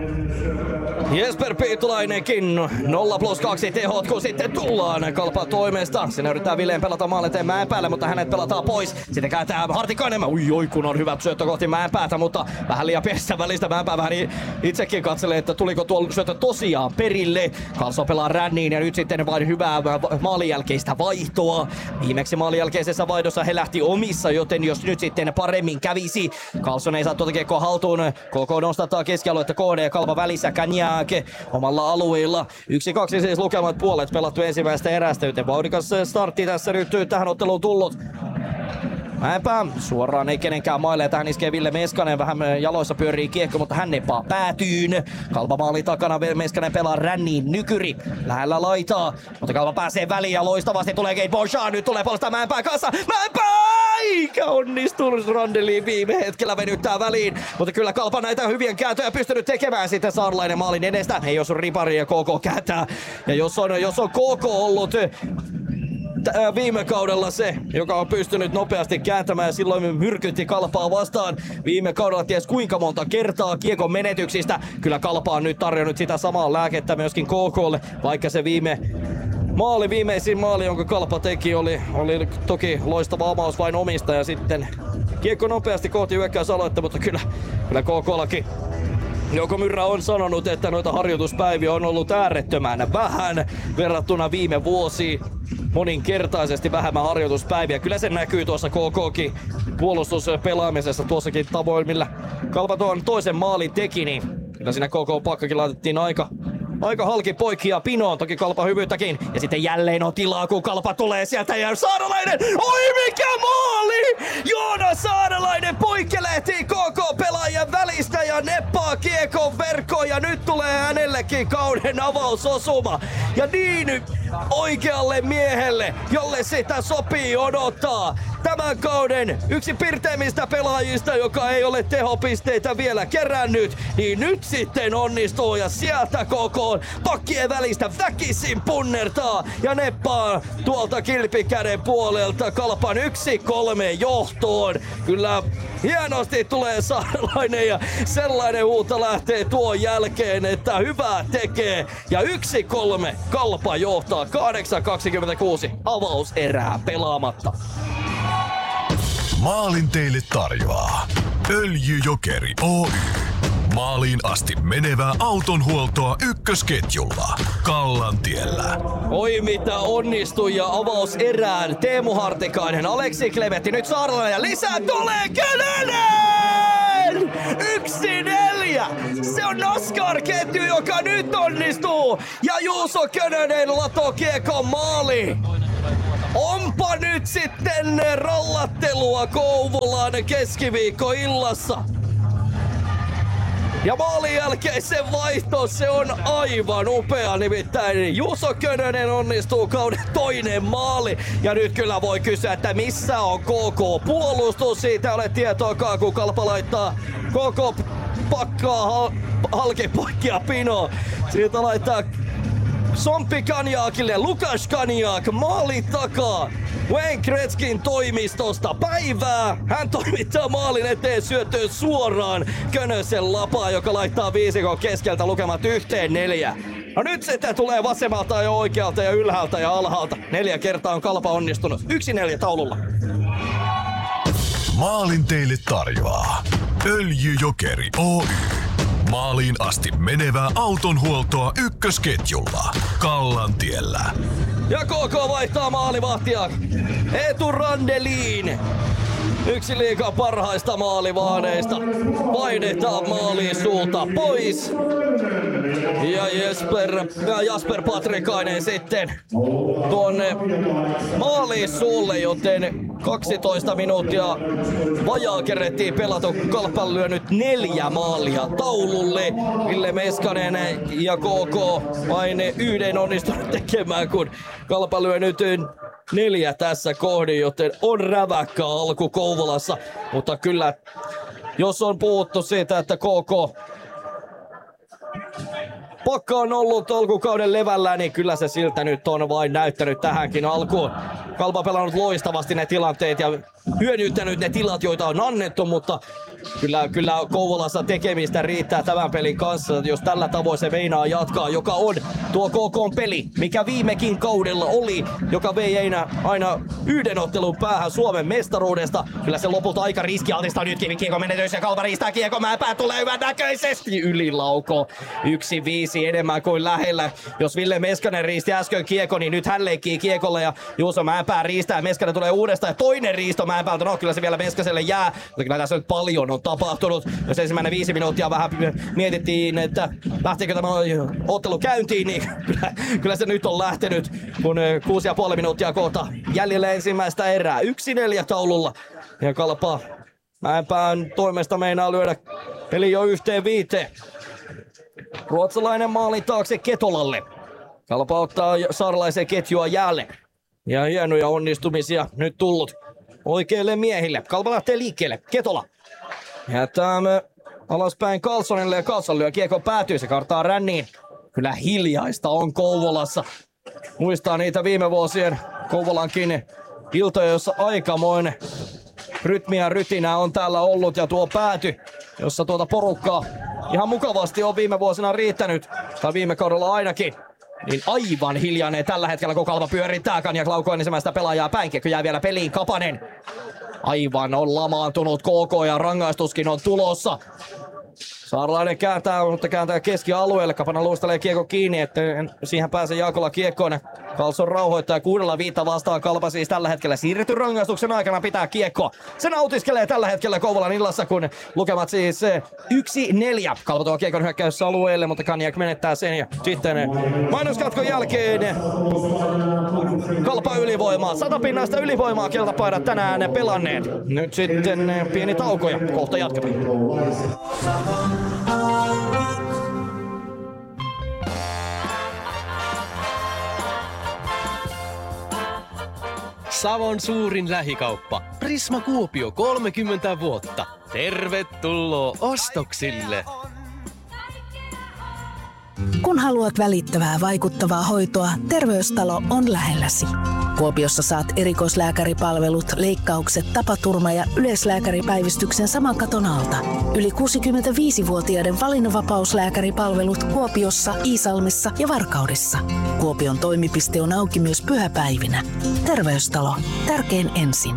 Jesper Piitulainenkin 0+2 tehot, kun sitten tullaan Kalpan toimesta. Sinne yrittää Villeen pelata maalle eteen Mäenpäälle, mutta hänet pelataan pois. Sitten kääntää Hartikainen. Ui, kun on hyvä syöttö kohti Mäenpäätä, mutta vähän liian pienessä välistä. Mäenpää vähän itsekin katselee, että tuliko tuo syöttö tosiaan perille. Kalso pelaa ränniin ja nyt sitten vain hyvää maalin jälkeistä vaihtoa. Viimeksi maalin jälkeisessä vaihdossa he lähti omissa, joten jos nyt sitten paremmin kävisi. Kalson ei saa tuota kiekkoa haltuun. KK nostattaa keskialuetta KD ja Kalpa välissä Kanjaa omalla alueella. 1-2 siis lukemat puolet pelattu ensimmäistä erästä, joten vauhdikas startti tässä nyt tähän otteluun tullut. Mäenpää suoraan ei kenenkään maille. Tähän iskee Ville Meskanen. Vähän jaloissa pyörii kiekko, mutta hän nepaa päätyyn. Kalpa maali takana. Meskanen pelaa ränniin. Nykyri lähellä laitaa. Mutta Kalpa pääsee väliin ja loistavasti tulee Gabe Beauchamp. Nyt tulee puolestaan Mäenpää kanssa. Mäenpää! Eikä onnistunut Randeliin viime hetkellä venyttää väliin. Mutta kyllä Kalpa näitä hyvien kääntöjä pystynyt tekemään sitten Saarlainen maalin edestä. Ei jos on ripari ja KK kääntää. Ja jos on KK ollut viime kaudella se, joka on pystynyt nopeasti kääntämään, silloin myrkytti Kalpaa vastaan. Viime kaudella ties kuinka monta kertaa kiekon menetyksistä. Kyllä Kalpa on nyt tarjonnut sitä samaa lääkettä myöskin KKlle, vaikka se viimeisin maali, jonka Kalpa teki, oli toki loistava amaus vain omista ja sitten kiekko nopeasti kohti hyökkäysaloitta, mutta kyllä KKllakin Jouko Myrrä on sanonut, että noita harjoituspäiviä on ollut äärettömän vähän verrattuna viime vuosiin. Moninkertaisesti vähemmän harjoituspäiviä. Kyllä se näkyy tuossa KK:kin puolustuspelaamisessa tuossakin tavoin, millä Kalpa tuon toisen maalin teki, niin kyllä siinä KK-pakkakin laitettiin aika halki poikia pinoon, toki Kalpa hyvyyttäkin. Ja sitten jälleen on tilaa, kun Kalpa tulee sieltä ja Saarelainen, oi mikä maali! Joona Saarelainen poikkelehtii KK-pelaajien välistä ja neppaa kiekon verkkoon ja nyt tulee hänellekin kauden avausosuma. Ja niin oikealle miehelle, jolle sitä sopii odottaa. Tämän kauden yksi pirteimmistä pelaajista, joka ei ole tehopisteitä vielä kerännyt, niin nyt sitten onnistuu ja sieltä KK pakkien välistä väkisin punnertaa ja neppaa tuolta kilpikäden puolelta Kalpan 1-3 johtoon. Kyllä hienosti tulee Saarelainen ja sellainen huuto lähtee tuon jälkeen, että hyvää tekee. Ja 1-3 Kalpa johtaa 8-26 avauserää pelaamatta. Maalin teille tarjoaa Öljyjokeri Oy. Maaliin asti menevää autonhuoltoa ykkösketjulla. Kallantiellä. Oi mitä onnistui ja avauserään Teemu Hartikainen, Aleksi Klemetti, nyt Saarelainen ja lisää tulee Könönen! 1-4! Se on NASCAR-ketju, joka nyt onnistuu! Ja Juuso Könönen latoo kiekon maaliin! Onpa nyt sitten rollattelua Kouvolaan keskiviikkoillassa. Ja maalin jälkeisen vaihto, se on aivan upea, nimittäin Juuso Könönen onnistuu kauden toinen maali. Ja nyt kyllä voi kysyä, että missä on KK-puolustus, siitä ei ole tietoakaan, kun Kalpa laittaa KK pakkaa halkipoikkia pinoon. Siitä laittaa Sompi Kanjaakille, Lukas Kanjaak maalin takaa. Wayne Gretzkin toimistosta päivää. Hän toimittaa maalin eteen syöttöön suoraan Könösen lapaa, joka laittaa viisikon keskeltä lukemat 1-4. No nyt sitten tulee vasemmalta ja oikealta ja ylhäältä ja alhaalta. 4 kertaa on Kalpa onnistunut. 1-4 taululla. Maalin teille tarjoaa Öljyjokeri Oy. Maaliin asti menevää autonhuoltoa ykkösketjulla. Kallantiellä. Ja KK vaihtaa maalivahtia Eetu Randeliin. Yksi liigan parhaista maalivahdeista. Vaihdetaan maaliin suulta pois. Ja Jasper Patrikainen sitten tuonne maaliin suulle, joten 12 minuuttia vajaa kerettiin pelata. Kalpa lyönyt 4 maalia taululle. Ville Meskanen ja KK vain yhden onnistunut tekemään, kun Kalpa lyö nyt 4 tässä kohdin, joten on räväkkä alku Kouvolassa. Mutta kyllä, jos on puhuttu siitä, että KK pakka on ollut alkukauden levällä, niin kyllä se siltä nyt on vain näyttänyt tähänkin alkuun. Kalpa pelannut loistavasti ne tilanteet ja hyödyntänyt ne tilat, joita on annettu, mutta kyllä Kouvolassa tekemistä riittää tämän pelin kanssa, jos tällä tavoin se meinaa jatkaa, joka on tuo KK:n peli, mikä viimekin kaudella oli, joka vei aina yhden ottelun päähän Suomen mestaruudesta. Kyllä se lopulta aika riskialtista nytkin, kiekko menetys ja Kalpa riistää kiekko, Mäenpää tulee hyvän näköisesti ylilauko. 1-5 enemmän kuin lähellä. Jos Ville Meskanen riisti äsken kiekko, niin nyt hän leikkii kiekolle ja Juuso Mäenpää riistää, Meskanen tulee uudestaan ja toinen riisto Mäenpäältä, no kyllä se vielä Meskaselle jää, mutta kyllä tässä nyt paljon on tapahtunut. Jos ensimmäinen 5 minuuttia vähän mietittiin, että lähteekö tämä ottelu käyntiin, niin kyllä se nyt on lähtenyt, kun 6,5 minuuttia kohta jäljellä ensimmäistä erää. 1-4 taululla ja Kalpa Mäenpään toimesta meinaa lyödä peli jo 1-5. Ruotsalainen maali taakse Ketolalle. Kalpa ottaa saaralaisen ketjua jälleen. Ja hienoja onnistumisia nyt tullut oikeille miehille. Kalpa lähtee liikkeelle. Ketola. Jättää alaspäin Carlsonille ja Carlson lyö kiekko päätyy. Se kartaa ränniin. Kyllä hiljaista on Kouvolassa. Muistaa niitä viime vuosien Kouvolankin iltoja, jossa aikamoinen rytmiä ja rytinää on täällä ollut. Ja tuo pääty, jossa tuota porukkaa ihan mukavasti on viime vuosina riittänyt. Tai viime kaudella ainakin. Niin aivan hiljainen tällä hetkellä, kun Kalpa pyörittää Kanjak laukoo ensimmäistä pelaajaa päin. Kiekko jää vielä peliin. Kapanen. Aivan on lamaantunut KK ja rangaistuskin on tulossa. Saarlainen kääntää keskialueelle. Kapanen luistelee kiekko kiinni, että siihen pääsee Jaakola kiekkoon. Carlson rauhoittaa 6-5 vastaan. Kalpa siis tällä hetkellä siirretty rangaistuksen aikana pitää kiekko. Se nautiskelee tällä hetkellä Kouvolan illassa, kun lukemat siis 1-4. Kalpa tuo kiekon hyökkäysalueelle, mutta Kanjak menettää sen. Ja sitten mainoskatkon jälkeen Kalpa ylivoimaa. 100-pinnaista ylivoimaa keltapaidat tänään pelanneet. Nyt sitten pieni tauko ja kohta jatketaan. Savon suurin lähikauppa. Prisma Kuopio 30 vuotta. Tervetuloa ostoksille! Kun haluat välittävää, vaikuttavaa hoitoa, Terveystalo on lähelläsi. Kuopiossa saat erikoislääkäripalvelut, leikkaukset, tapaturma- ja yleislääkäripäivystyksen saman katon alta. Yli 65-vuotiaiden valinnanvapauslääkäripalvelut Kuopiossa, Iisalmessa ja Varkaudessa. Kuopion toimipiste on auki myös pyhäpäivinä. Terveystalo. Tärkein ensin.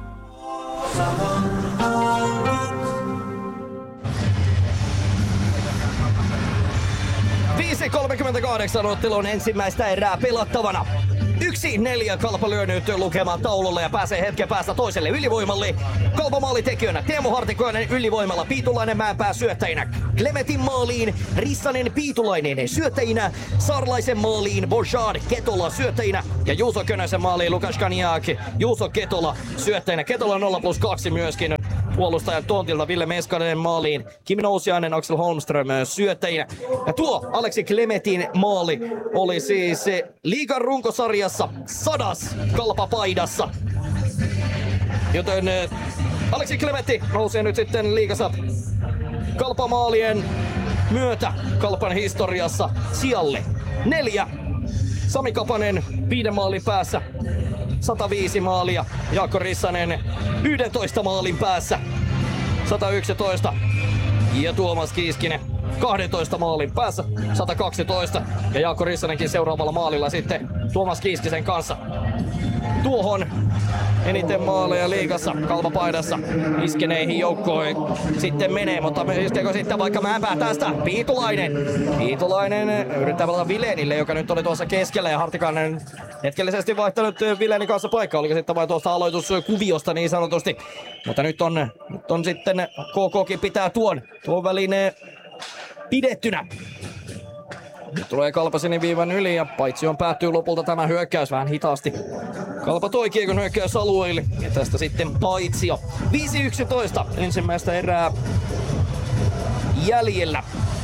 5.38 ottelun ensimmäistä erää pelattavana. 1-4 Kalpa lyö nyt lukemaan taululle ja pääsee hetken päästä toiselle ylivoimalle. Kalpa maalitekijänä Teemu Hartikoinen ylivoimalla, Piitulainen Mäenpää syöttäjinä. Klemetin maaliin, Rissanen Piitulainen syöttäjinä. Saarlaisen maaliin, Bourgeard Ketola syöttäjinä. Ja Juuso Könösen maaliin, Lukas Kanjak, Juuso Ketola syöttäjinä. Ketola 0+2 myöskin puolustajan tontilta, Ville Meskanen maaliin, Kimi Nousiainen, Axel Holmström syöttäjinä. Ja tuo Aleksi Klemetin maali oli siis liigan runkosarjassa 100 Kalpa-paidassa. Joten Aleksi Klemetti nousee nyt sitten liigassa Kalpa-maalien myötä Kalpan historiassa sijalle 4. Sami Kapanen 5 maalin päässä. 105 maalia. Jaakko Rissanen 11 maalin päässä. 111. Ja Tuomas Kiiskinen 12 maalin päässä. 112. Ja Jaakko Rissanenkin seuraavalla maalilla sitten Tuomas Kiiskisen kanssa. Tuohon eniten maaleja liigassa Kalpa-paidassa iskeneihin joukkoihin sitten menee, mutta iskeekö sitten vaikka Mäenpää tästä? Piitulainen yrittää pelata Vilenille, joka nyt oli tuossa keskellä, ja Hartikainen hetkellisesti vaihtanut Vilenin kanssa paikkaa, oliko sitten vain tuosta aloituskuviosta niin sanotusti, mutta nyt on sitten KKkin pitää tuon välineen pidettynä. Nyt tulee Kalpa siniviivan yli ja paitsioon päättyy lopulta tämä hyökkäys vähän hitaasti. Kalpa toi kiekon hyökkäysalueille ja tästä sitten paitsio. 5-11 ensimmäistä erää jäljellä.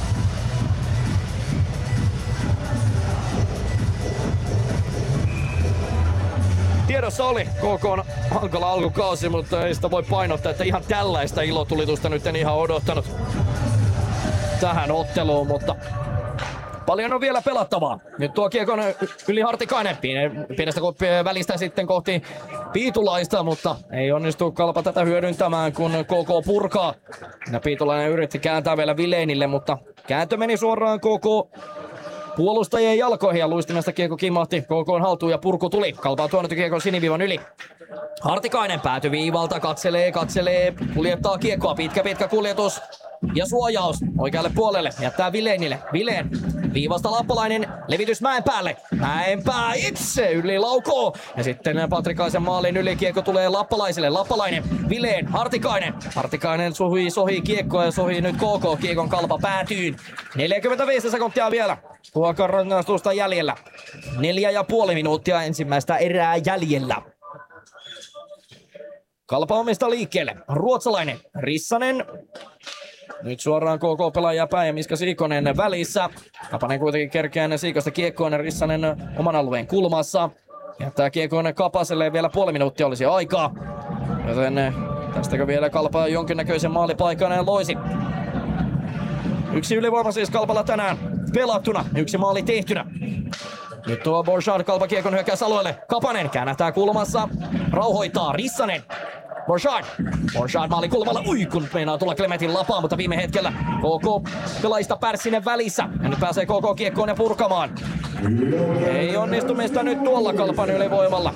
Tiedossa oli KK:n hankala alkukausi, mutta ei sitä voi painottaa, että ihan tällaista ilotulitusta nyt en ihan odottanut tähän otteluun, mutta Paljon on vielä pelattavaa. Nyt tuo kiekon yli Hartikainen. Pienestä välistä sitten kohti Piitulaista, mutta ei onnistu Kalpa tätä hyödyntämään, kun KK purkaa. Ja Piitulainen yritti kääntää vielä Vilenille, mutta kääntö meni suoraan KK puolustajien jalkoihin ja luistimesta kiekko kimahti KK:n haltuun ja purku tuli. Kalpa on tuonut kiekon siniviivan yli. Hartikainen päätyi viivalta, katselee, kuljettaa kiekkoa, pitkä kuljetus ja suojaus oikealle puolelle, jättää Vilenille. Vilen viivasta Lappalainen, levitys Mäenpäälle. Mäenpää itse yli laukoo ja sitten Patrikaisen maalin yli kiekko tulee Lappalaiselle. Lappalainen, Vilen, Hartikainen sohii kiekkoa ja sohii nyt KK kiekon Kalpa päätyyn. 45 sekuntia vielä. Tuokan rangaistusta jäljellä. 4,5 minuuttia ensimmäistä erää jäljellä. Kalpa omista liikkeelle. Ruotsalainen, Rissanen. Nyt suoraan KK-pelaajia päin ja Miska Siikonen välissä. Kapanen kuitenkin kerkeää Siikosta kiekkoon, Rissanen oman alueen kulmassa. Jättää kiekkoon Kapaselle, vielä puoli minuuttia olisi aikaa. Joten tästäkö vielä Kalpa jonkinnäköisen maalipaikan loisi. Yksi ylivoima siis Kalpalla tänään pelattuna, yksi maali tehtynä. Nyt tuo Borchard Kalpa kiekon hyökkäys alueelle. Kapanen käännähtää kulmassa, rauhoittaa Rissanen. Borchard maali kulmalla, kun meinaa tulla Klementin lapaa, mutta viime hetkellä KK pelaajista Pärssinen välissä. Ja nyt pääsee KK kiekkoon ja purkamaan. Ei onnistumista nyt tuolla Kalpan ylivoimalla.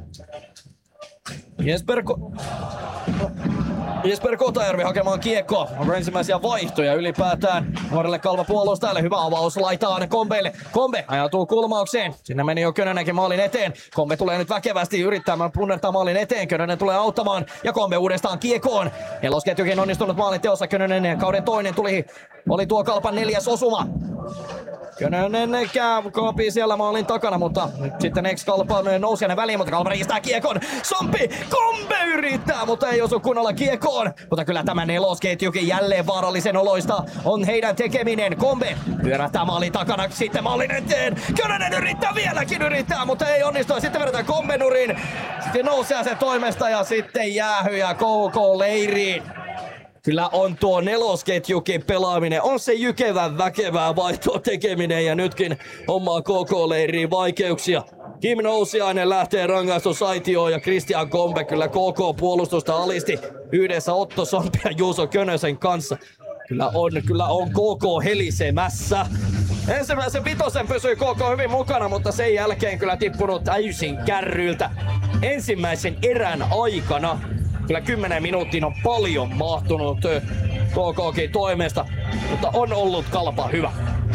Jesper Kotajärvi hakemaan kiekkoa. Onko ensimmäisiä vaihtoja ylipäätään nuorelle Kalpa puolustajalle? Hyvä avaus laitaan Kombeille. Kombe ajatuu kulmaukseen. Sinne meni jo Könönenkin maalin eteen. Kombe tulee nyt väkevästi yrittämään punnertaa maalin eteen. Könönen tulee auttamaan ja Kombe uudestaan kiekoon. Nelosketjukin onnistunut maalin teossa. Könönen kauden toinen oli tuo Kalpan 4. osuma. Könönen kaapii siellä maalin takana, mutta nyt sitten ex-Kalpa nousee ne väliin, mutta Kalpa riistää kiekon. Sompi! Kombe yrittää, mutta ei osu kunnolla kiekoon. Mutta kyllä tämä nelosketjukin jälleen vaarallisen oloista on heidän tekeminen. Kombe pyörähtää maalin takana, sitten maalin eteen. Könönen vieläkin yrittää, mutta ei onnistu. Sitten vedetään Kombe nurin. Sitten nousee sen toimesta ja sitten jäähyjä KK-leiriin. Kyllä on tuo nelosketjukin pelaaminen, on se jykevän väkevää vaihtoa tekeminen ja nytkin hommaa KK-leiriin vaikeuksia. Kim Nousiainen lähtee rangaistusaitioon ja Christian Kombe kyllä KK-puolustusta alisti yhdessä Otto Sompi ja Juuso Könösen kanssa. Kyllä on KK helisemässä. Ensimmäisen vitosen pysyi KK hyvin mukana, mutta sen jälkeen kyllä tippunut täysin kärryiltä. Ensimmäisen erän aikana kyllä 10 minuuttiin on paljon mahtunut KK:kin toimesta, mutta on ollut Kalpa hyvä.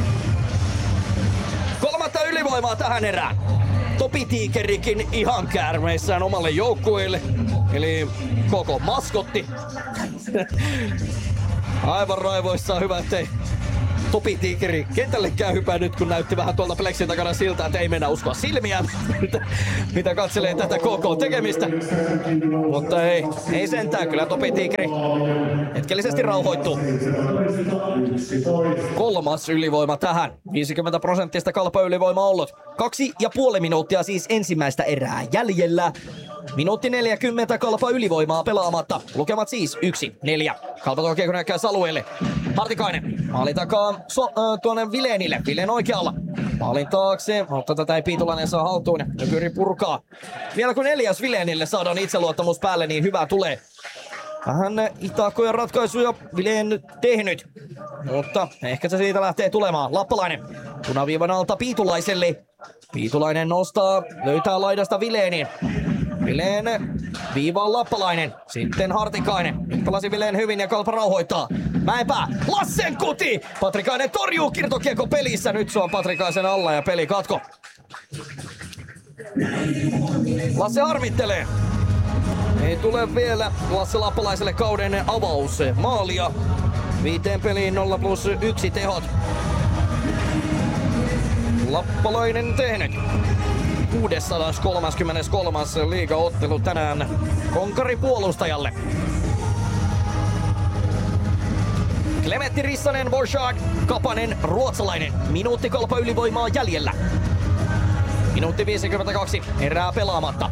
3. ylivoimaa tähän erään. Topi Tiikerikin ihan käärmeissään omalle joukkueelle, eli koko maskotti. Aivan raivoissaan, hyvä ettei Topi Tiikeri kentällekään hypää nyt, kun näytti vähän tuolta pleksin takana siltä, että ei mennä uskoa silmiä, mitä katselee tätä KK-tekemistä. Mutta ei sentään, kyllä Topi Tiikeri hetkellisesti rauhoittuu. 3. ylivoima tähän. 50% Kalpa ylivoima ollut. 2,5 minuuttia siis ensimmäistä erää jäljellä. Minuutti 40 Kalpa ylivoimaa pelaamatta. Lukemat siis 1-4. Kalpa tuo kiekon hyökkäys alueelle. Hartikainen maali takaa tuonne Vilenille. Vilen oikealla. Maalin taakse, mutta tätä ei Piitulainen saa haltuun. Nykyri purkaa. Vielä kun 4. Vilenille saadaan itseluottamus päälle, niin hyvä tulee. Vähän hitaakkoja ratkaisuja Vilen tehnyt, mutta ehkä se siitä lähtee tulemaan. Lappalainen punaviivan alta Piitulaiselle. Piitulainen nostaa, löytää laidasta Vilenin. Vilen viivaan Lappalainen, sitten Hartikainen. Nyt pelasi Vilen hyvin ja Kalpa rauhoittaa. Mäenpää, Lassen kuti! Patrikainen torjuu kirtokiekko pelissä. Nyt se on Patrikaisen alla ja peli katko. Lasse harmittelee. Ei tule vielä Lasse Lappalaiselle kauden avaus maalia. 5 peliin 0+1 tehot. Lappalainen tehnyt. 633. liigaottelu tänään konkari puolustajalle. Klementti Rissanen, Borchard, Kapanen, Ruotsalainen. Minuutti Kalpa ylivoimaa jäljellä. Minuutti 52, erää pelaamatta.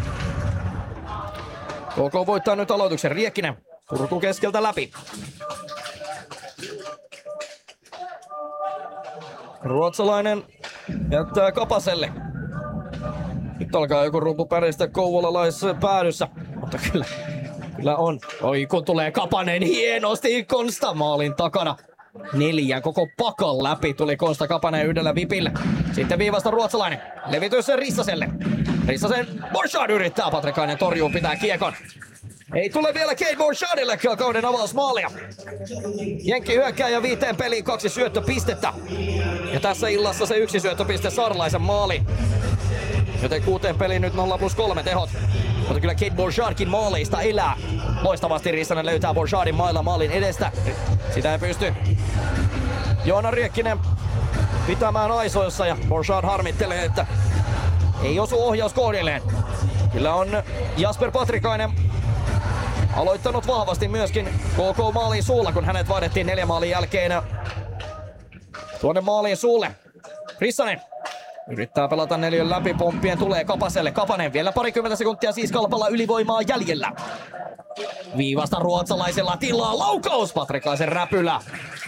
KK voittaa nyt aloituksen. Riekkinen purku keskeltä läpi. Ruotsalainen jättää Kapaselle. Nyt alkaa joku rumpu päristä kouvolalaisessa mutta kyllä on. Oi kun tulee Kapanen hienosti Konsta maalin takana. 4 koko pakan läpi tuli Konsta Kapanen yhdellä vipillä. Sitten viivasta ruotsalainen. Levitys Rissaselle. Rissasen Borchard yrittää. Patrikainen torjuu, pitää kiekon. Ei tule vielä Cade Borchardille kauden avausmaalia. Jenkki hyökkääjä 5 peliin 2 syöttöpistettä. Ja tässä illassa se 1 syöttöpiste Sarlaisen maali. Joten 6 peliin nyt 0+3 tehot. Mutta kyllä Cade Borchardkin maaleista elää. Loistavasti Rissanen löytää Borchardin mailla maalin edestä. Sitä ei pysty Joona Riekkinen pitämään aisoissa ja Borchard harmittelee, että ei osu ohjaus kohdilleen. Kyllä on Jasper Patrikainen aloittanut vahvasti myöskin KK maalin suulla, kun hänet vaihdettiin 4 maalin jälkeen tuonne maalin suulle. Rissanen yrittää pelata 4 läpi, pomppien tulee Kapaselle. Kapanen vielä parikymmentä sekuntia siis Kalpalla ylivoimaa jäljellä. Viivasta ruotsalaisella tilaa laukaus, Patrikaisen räpylä.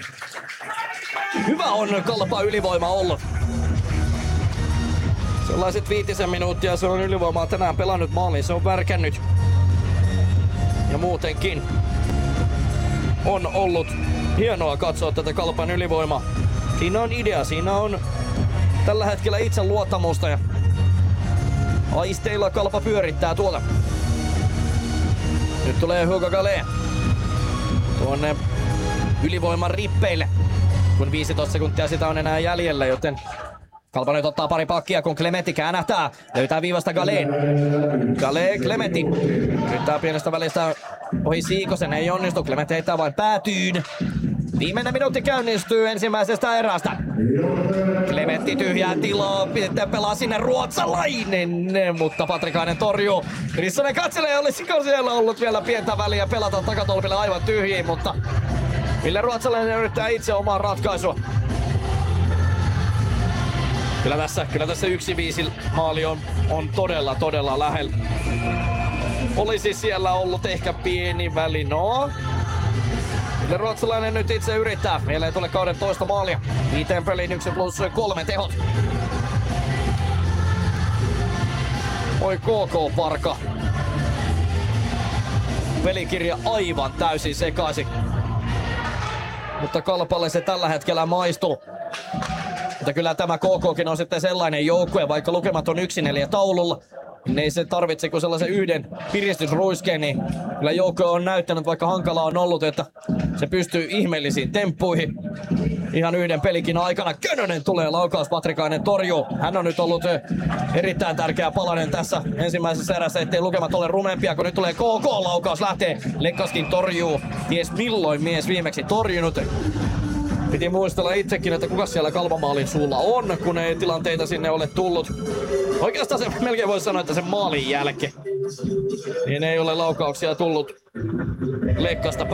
Hyvä on Kalpa ylivoima ollut. Sellaiset 5 minuuttia se on ylivoimaa tänään pelannut maaliin, se on värkännyt. Ja muutenkin on ollut hienoa katsoa tätä Kalpan ylivoimaa. Siinä on idea, siinä on tällä hetkellä itse luottamusta ja aisteilla Kalpa pyörittää tuolta. Nyt tulee Hugo Galén tuonne ylivoiman rippeille, kun 15 sekuntia sitä on enää jäljellä, joten Kalpa nyt ottaa pari pakkia, kun Clemente käännähtää. Löytää viivasta Galén. Galén, Clemente. Yrittää pienestä välistä ohi Siikosen, ei onnistu. Clemente heittää vain päätyyn. Viimeinen minuutti käynnistyy ensimmäisestä erästä. Clemente tyhjää tilaa, sitten pelaa sinne ruotsalainen, mutta Patrikainen torjuu. Rissanen katselee, olisiko siellä ollut vielä pientä väliä pelata takatolpille aivan tyhjiin, mutta Ville Ruotsalainen yrittää itse omaa ratkaisua. Kyllä tässä 1-5 maali on todella lähellä. Olisi siellä ollut ehkä pieni väli, no. Ville Ruotsalainen nyt itse yrittää. Vielä ei tule kauden toista maalia. 5 peliin 1+3 tehot. Oi KK Parka. Pelikirja aivan täysin sekaisin. Mutta Kalpalle se tällä hetkellä maistuu. Mutta kyllä tämä KKkin on sitten sellainen joukkue, vaikka lukemat on 1-4 taululla, niin ei se tarvitse kuin sellaisen yhden piristysruiskeen, niin kyllä joukkue on näyttänyt, vaikka hankalaa on ollut, että se pystyy ihmeellisiin temppuihin. Ihan yhden pelikin aikana Könönen tulee laukaus, Patrikainen torjuu. Hän on nyt ollut erittäin tärkeä palanen tässä ensimmäisessä erässä, ettei lukemat ole rumempia, kun nyt tulee KK-laukaus, lähtee. Lekkaskin torjuu, ties milloin mies viimeksi torjunut. Piti muistella itsekin, että kuka siellä Kalpamaalin suulla on, kun ei tilanteita sinne ole tullut. Oikeastaan se melkein voisi sanoa, että sen maalin jälkeen niin ei ole laukauksia tullut Lekkasta